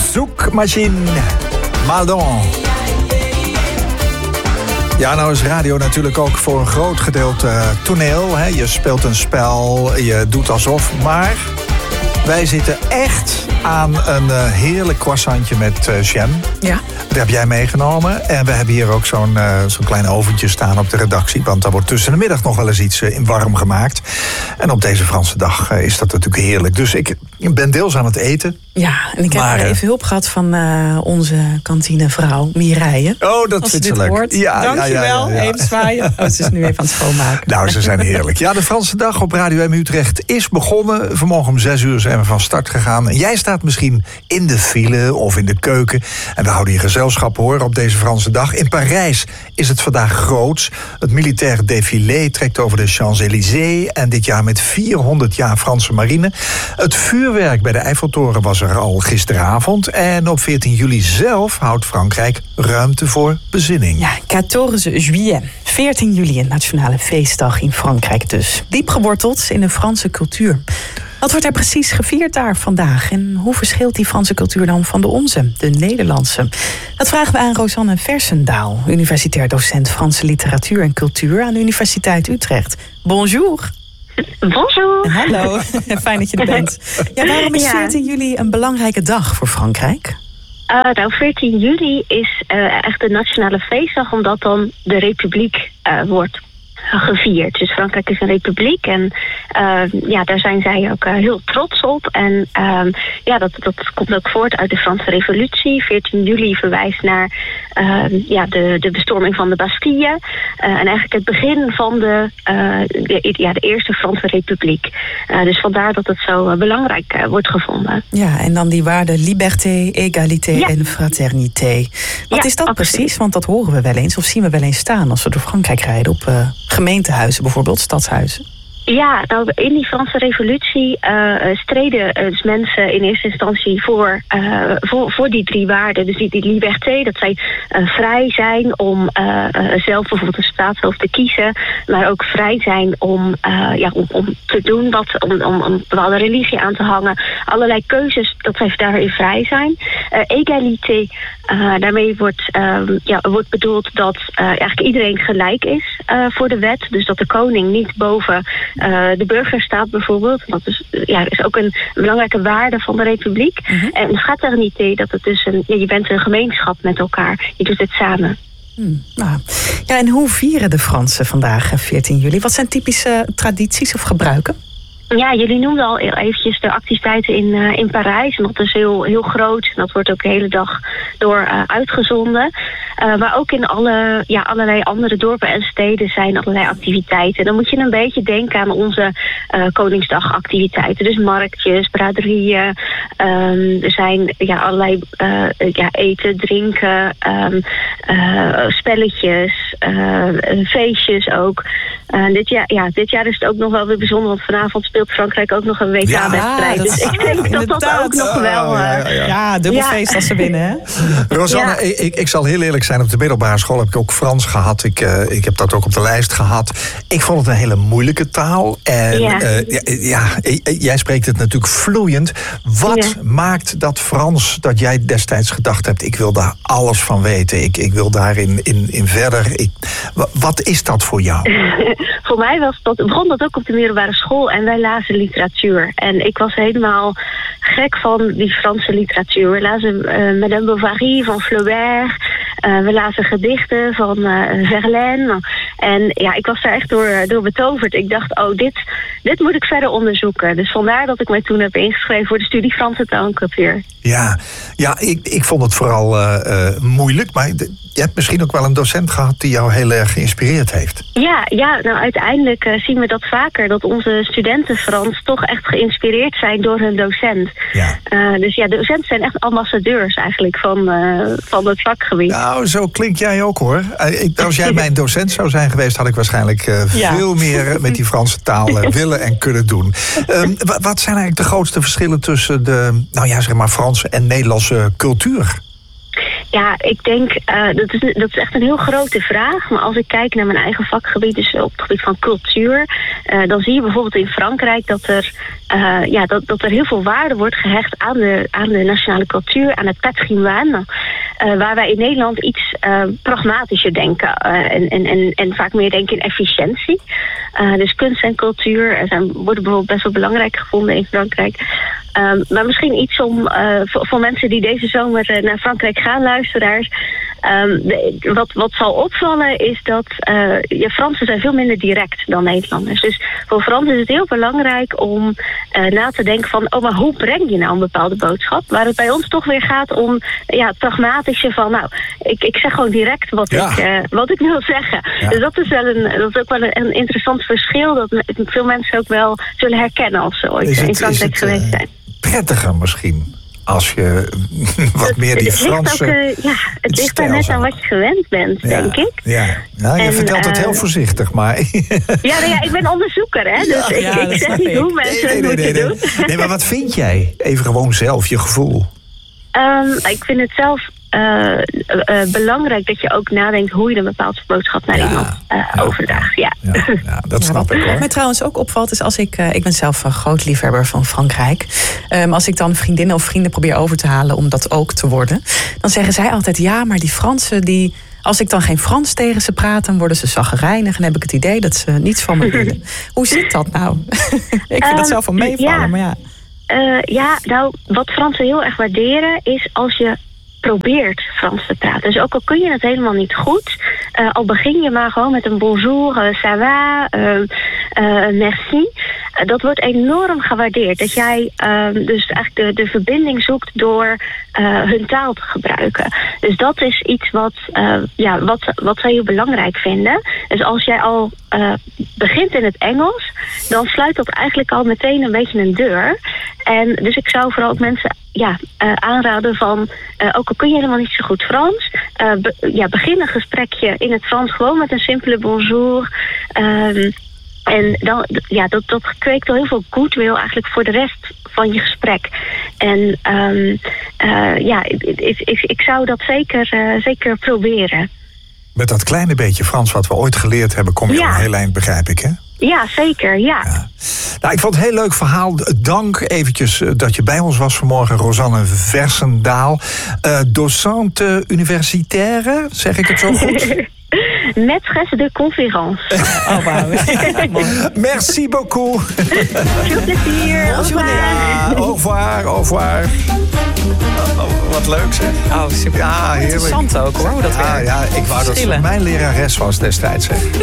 Zoekmachine. Maldon. Ja, nou is radio natuurlijk ook voor een groot gedeelte toneel. Hè? Je speelt een spel, je doet alsof. Maar wij zitten echt aan een heerlijk croissantje met jam. Ja. Dat heb jij meegenomen. En we hebben hier ook zo'n klein oventje staan op de redactie. Want daar wordt tussen de middag nog wel eens iets in warm gemaakt. En op deze Franse dag is dat natuurlijk heerlijk. Dus ik ben deels aan het eten. Ja, en ik heb even hulp gehad van onze kantinevrouw Mireille. Oh, dat vindt ze leuk. Hoort. Ja, dankjewel. Ja. Even zwaaien. Oh, ze is nu even aan het schoonmaken. Nou, ze zijn heerlijk. Ja, de Franse dag op Radio M Utrecht is begonnen. Vanmorgen om 6 uur zijn we van start gegaan. En jij staat misschien in de file of in de keuken. En we houden je gezelschap, hoor, op deze Franse dag. In Parijs is het vandaag groots. Het militaire défilé trekt over de Champs-Élysées. En dit jaar met 400 jaar Franse marine. Het vuurwerk bij de Eiffeltoren was er al gisteravond. En op 14 juli zelf houdt Frankrijk ruimte voor bezinning. Ja, 14 juillet. 14 juli, een nationale feestdag in Frankrijk dus. Diep geworteld in de Franse cultuur. Wat wordt er precies gevierd daar vandaag? En hoe verschilt die Franse cultuur dan van de onze, de Nederlandse? Dat vragen we aan Rosanne Versendaal, universitair docent Franse literatuur en cultuur aan de Universiteit Utrecht. Bonjour. Bonjour. Hallo, fijn dat je er bent. Ja, waarom is 14 juli een belangrijke dag voor Frankrijk? 14 juli is echt de nationale feestdag, omdat dan de republiek wordt gevierd. Dus Frankrijk is een republiek en daar zijn zij ook heel trots op. En dat komt ook voort uit de Franse Revolutie. 14 juli verwijst naar de bestorming van de Bastille. En eigenlijk het begin van de eerste Franse Republiek. Dus vandaar dat het zo belangrijk wordt gevonden. Ja, en dan die waarden liberté, égalité en fraternité. Wat is dat precies? Want dat horen we wel eens of zien we wel eens staan als we door Frankrijk rijden op gemeentehuizen bijvoorbeeld, stadshuizen. Ja, nou, in die Franse Revolutie streden dus mensen in eerste instantie voor die 3 waarden. Dus die liberté, dat zij vrij zijn om zelf bijvoorbeeld een staatshoofd te kiezen, maar ook vrij zijn om te doen om een bepaalde religie aan te hangen. Allerlei keuzes, dat zij daarin vrij zijn. Égalité, daarmee wordt bedoeld dat eigenlijk iedereen gelijk is voor de wet. Dus dat de koning niet boven de burger staat bijvoorbeeld. Dat is ook een belangrijke waarde van de republiek. Mm-hmm. En fraternité, dat het dus je bent een gemeenschap met elkaar. Je doet het samen. Ja, en hoe vieren de Fransen vandaag 14 juli? Wat zijn typische tradities of gebruiken? Ja, jullie noemden al eventjes de activiteiten in Parijs. En dat is heel, heel groot. En dat wordt ook de hele dag door uitgezonden. Maar ook in allerlei andere dorpen en steden zijn allerlei activiteiten. En dan moet je een beetje denken aan onze Koningsdagactiviteiten. Dus marktjes, braderieën. Er zijn allerlei eten, drinken, spelletjes, feestjes ook. Dit jaar is het ook nog wel weer bijzonder, want vanavond speelt Frankrijk ook nog een WK-wedstrijd. Dus ik denk dat ook nog wel... dubbel feest als ze winnen, hè? Rosanne, ik zal heel eerlijk zijn. Op de middelbare school heb ik ook Frans gehad. Ik heb dat ook op de lijst gehad. Ik vond het een hele moeilijke taal. En jij spreekt het natuurlijk vloeiend. Wat maakt dat Frans, dat jij destijds gedacht hebt, ik wil daar alles van weten. Ik wil daarin in verder. Wat is dat voor jou? Voor mij begon dat ook op de middelbare school en wij lazen literatuur. En ik was helemaal gek van die Franse literatuur. We lazen Madame Bovary van Flaubert. We lazen gedichten van Verlaine. En ik was daar echt door betoverd. Ik dacht, dit moet ik verder onderzoeken. Dus vandaar dat ik mij toen heb ingeschreven voor de studie Franse taal en cultuur. Ja, ik vond het vooral moeilijk, maar je hebt misschien ook wel een docent gehad die jou heel erg geïnspireerd heeft. Nou uiteindelijk zien we dat vaker, dat onze studenten Frans toch echt geïnspireerd zijn door hun docent. Ja. Dus docenten zijn echt ambassadeurs eigenlijk van het vakgebied. Nou, zo klink jij ook, hoor. Als jij mijn docent zou zijn geweest, had ik waarschijnlijk veel meer met die Franse taal willen en kunnen doen. Wat zijn eigenlijk de grootste verschillen tussen de Franse en Nederlandse cultuur? Ja, ik denk, dat is echt een heel grote vraag. Maar als ik kijk naar mijn eigen vakgebied, dus op het gebied van cultuur, dan zie je bijvoorbeeld in Frankrijk dat er heel veel waarde wordt gehecht aan de nationale cultuur, aan het patrimoine. Waar wij in Nederland iets pragmatischer denken en vaak meer denken in efficiëntie. Dus kunst en cultuur worden bijvoorbeeld best wel belangrijk gevonden in Frankrijk. Maar misschien iets om voor mensen die deze zomer naar Frankrijk gaan, luisteraars. Wat zal opvallen is dat Fransen zijn veel minder direct dan Nederlanders. Dus voor Fransen is het heel belangrijk om na te denken van, maar hoe breng je nou een bepaalde boodschap? Waar het bij ons toch weer gaat om het pragmatische van, ik zeg gewoon direct wat ik wil zeggen. Ja. Dus dat is ook wel een interessant verschil dat veel mensen ook wel zullen herkennen als ze ooit in Frankrijk geweest zijn. Prettiger misschien, als je wat meer die Franse... Het ligt daar net aan wat je gewend bent, denk ik. Ja, je vertelt het heel voorzichtig, maar... ik ben onderzoeker, hè, dus ik zeg niet hoe mensen het moeten doen. Nee, maar wat vind jij? Even gewoon zelf, je gevoel. Ik vind het zelf belangrijk dat je ook nadenkt hoe je een bepaalde boodschap naar iemand overdraagt. Ja, dat snap ik hoor. Wat mij trouwens ook opvalt is als ik ben zelf een groot liefhebber van Frankrijk. Als ik dan vriendinnen of vrienden probeer over te halen om dat ook te worden, dan zeggen zij altijd maar die Fransen als ik dan geen Frans tegen ze praat, dan worden ze chagrijnig en heb ik het idee dat ze niets van me willen. Hoe zit dat nou? Ik vind dat zelf wel meevallen, maar wat Fransen heel erg waarderen is als je probeert Frans te praten. Dus ook al kun je het helemaal niet goed, al begin je maar gewoon met een bonjour, ça va, merci. Dat wordt enorm gewaardeerd. Dat jij dus eigenlijk de verbinding zoekt door hun taal te gebruiken. Dus dat is iets wat zij heel belangrijk vinden. Dus als jij al begint in het Engels, dan sluit dat eigenlijk al meteen een beetje een deur. En dus ik zou vooral ook mensen aanraden van, ook al kun je helemaal niet zo goed Frans, begin een gesprekje in het Frans gewoon met een simpele bonjour. En dan, dat kweekt al heel veel goodwill eigenlijk voor de rest van je gesprek. En ik zou dat zeker proberen. Met dat kleine beetje Frans wat we ooit geleerd hebben, kom je al een heel eind, begrijp ik, hè? Ja, zeker, ja. Nou, ik vond het een heel leuk verhaal. Dank eventjes dat je bij ons was vanmorgen, Rosanne Versendaal. Docente universitaire, zeg ik het zo goed? Maîtresse de conférence. Oh, wow. Merci beaucoup. Veel plezier. Au revoir. Au revoir. Wat leuk zeg. Oh, super. Ja, heerlijk. Interessant ook hoor, hoe dat werkt. Ja, ik wou dat ze mijn lerares was destijds. Zeg.